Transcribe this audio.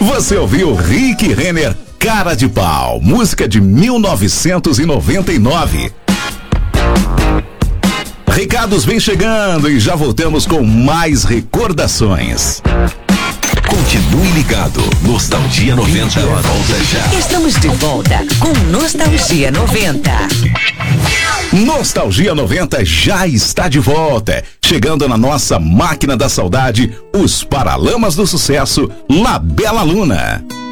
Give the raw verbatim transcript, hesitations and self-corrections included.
Você ouviu Rick Renner, Cara de Pau, música de mil novecentos e noventa e nove. Recados vem chegando e já voltamos com mais recordações. Continue ligado. Nostalgia noventa volta já. Estamos de volta com Nostalgia noventa. Nostalgia noventa já está de volta. Chegando na nossa máquina da saudade, os Paralamas do Sucesso, La Bela Luna.